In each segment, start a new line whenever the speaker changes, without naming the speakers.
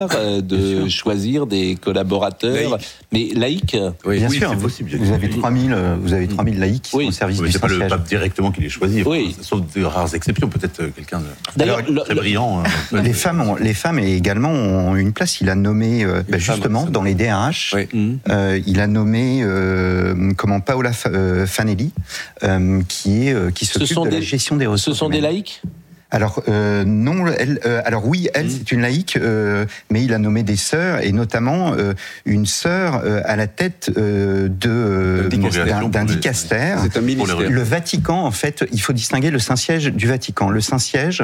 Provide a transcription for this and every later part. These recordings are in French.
de choisir des collaborateurs, mais laïcs.
Oui,
bien sûr,
c'est possible.
Vous avez 3000 laïcs qui sont au service du
c'est pas le
Saint-Siège.
pape directement qui les choisit, sauf de rares exceptions, peut-être quelqu'un de très brillant.
Les femmes également ont une place. Il a nommé, justement, dans les DRH, il a nommé Paola Fanelli, qui s'occupe de la gestion des ressources.
Ce sont des laïcs ?
Alors non, elle, c'est une laïque, mais il a nommé des sœurs et notamment une sœur à la tête d'un dicastère.
C'est un ministère.
Le Vatican, en fait, il faut distinguer le Saint-Siège du Vatican. Le Saint-Siège,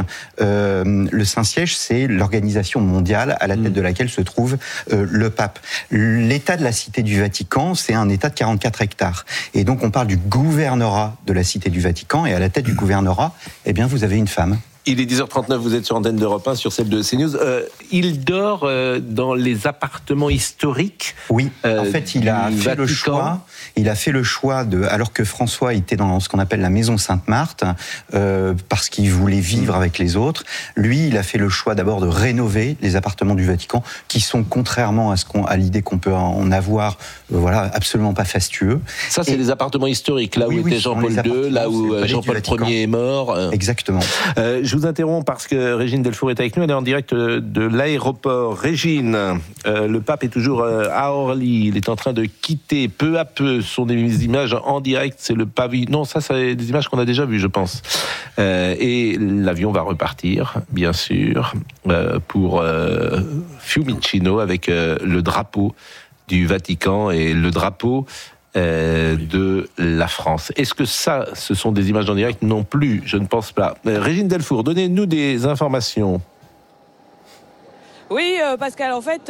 c'est l'organisation mondiale à la tête de laquelle se trouve le pape. L'état de la cité du Vatican, c'est un état de 44 hectares. Et donc on parle du gouvernorat de la cité du Vatican, et à la tête du gouvernorat, eh bien vous avez une femme.
Il est 10h39, vous êtes sur Antenne d'Europe 1, sur celle de CNews. Il dort dans les appartements historiques.
Oui, en fait, il a fait le choix alors que François était dans ce qu'on appelle la maison Sainte-Marthe, parce qu'il voulait vivre avec les autres. Lui, il a fait le choix d'abord de rénover les appartements du Vatican, qui sont, contrairement à l'idée qu'on peut en avoir, absolument pas fastueux.
Ça, c'est les appartements historiques, là où était Jean-Paul II, là où Jean-Paul Ier est mort.
Exactement.
Je vous interromps parce que Régine Delfour est avec nous, elle est en direct de l'aéroport. Régine, le pape est toujours à Orly, il est en train de quitter peu à peu. Ce sont des images en direct, c'est le pavillon. Non, ça c'est des images qu'on a déjà vues, je pense. Et l'avion va repartir, bien sûr, pour Fiumicino avec le drapeau du Vatican et le drapeau de la France. Est-ce que ce sont des images en direct? Non plus, je ne pense pas. Régine Delfour, donnez-nous des informations.
Oui, Pascal, en fait...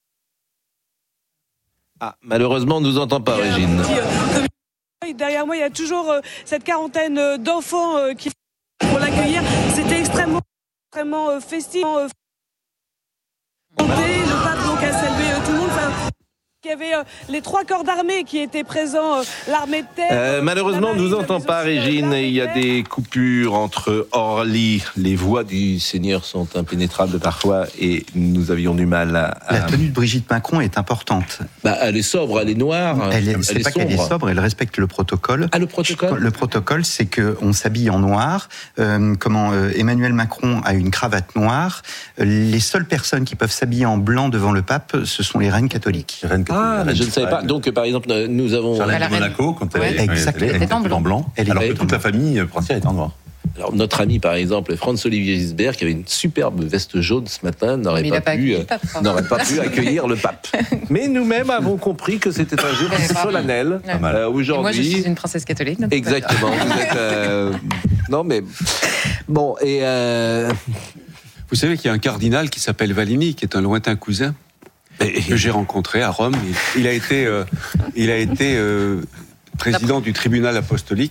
malheureusement, on ne nous entend pas, Régine.
Derrière moi, il y a toujours cette quarantaine d'enfants qui pour l'accueillir. C'était extrêmement festif. Le pape donc a salué tout le monde. Il y avait les 3 corps d'armée qui étaient présents, l'armée de terre...
malheureusement, on ne nous entend pas, Régine. Il y a des coupures entre Orly. Les voies du Seigneur sont impénétrables parfois et nous avions du mal à...
La tenue de Brigitte Macron est importante.
Elle est sobre, elle est noire.
C'est pas qu'elle est sobre, elle respecte le protocole.
Le protocole ? Le
protocole, c'est qu'on s'habille en noir. Emmanuel Macron a une cravate noire. Les seules personnes qui peuvent s'habiller en blanc devant le pape, ce sont les reines catholiques.
Je ne savais pas. Donc, par exemple, nous avons...
Charlène de Monaco, quand elle était en blanc, alors que toute la famille princière est en noir.
Alors, notre ami, par exemple, Franz-Olivier Gisbert, qui avait une superbe veste jaune ce matin, n'aurait pas pu accueillir le pape. Mais nous-mêmes avons compris que c'était un jour solennel. Aujourd'hui.
Moi, je suis une princesse catholique.
Exactement. Vous êtes... Non, mais... Bon, et...
Vous savez qu'il y a un cardinal qui s'appelle Valigny, qui est un lointain cousin, que j'ai rencontré à Rome. Il a été président du tribunal apostolique.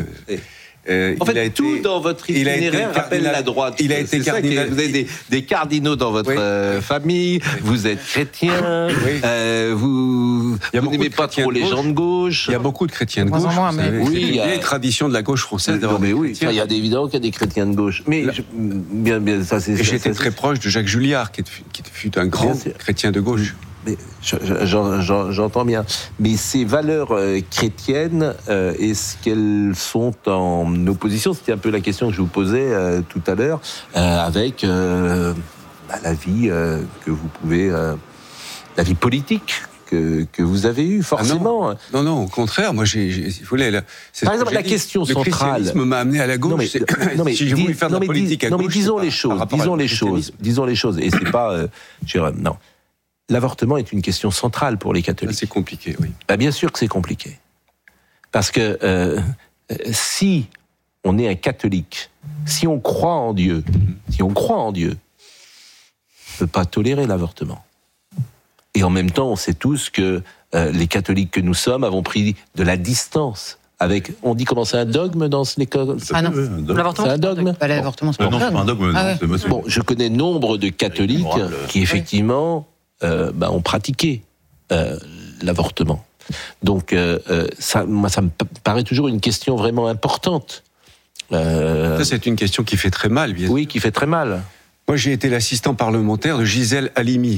Tout dans votre itinéraire rappelle la droite.
Il a été cardinal.
Vous avez des cardinaux dans votre famille, vous êtes chrétien, vous n'aimez pas trop les gens de gauche.
Il y a beaucoup de chrétiens de gauche. Il y a une tradition de la gauche française d'avoir des chrétiens.
Il y a évidemment qu'il y a des chrétiens de gauche. Mais ça c'est...
Et j'étais très proche de Jacques Julliard, qui fut un grand chrétien de gauche.
Mais j'entends bien. Mais ces valeurs chrétiennes, est-ce qu'elles sont en opposition? C'était un peu la question que je vous posais tout à l'heure, avec la vie que vous pouvez, la vie politique que vous avez eue, forcément.
Non, au contraire. Moi,
par exemple, la question centrale.
Le christianisme m'a amené à la gauche. Si j'ai voulu faire de la politique à gauche.
Disons les choses. Et c'est pas. Non. L'avortement est une question centrale pour les catholiques.
C'est compliqué, oui.
Bien sûr que c'est compliqué. Parce que si on est un catholique, si on croit en Dieu, on ne peut pas tolérer l'avortement. Et en même temps, on sait tous que les catholiques que nous sommes avons pris de la distance. On dit comment c'est un dogme dans l'école?
L'avortement,
c'est un dogme.
L'avortement, c'est
non, c'est pas un dogme.
Bon, je connais nombre de catholiques qui effectivement ont pratiqué l'avortement. Donc, ça me paraît toujours une question vraiment importante.
Ça, c'est une question qui fait très mal, bien sûr.
Oui, qui fait très mal.
Moi, j'ai été l'assistant parlementaire de Gisèle Halimi.